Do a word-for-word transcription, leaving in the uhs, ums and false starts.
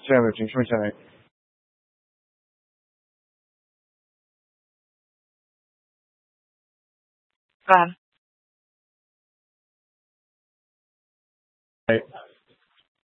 这样的情况下来， Vâng.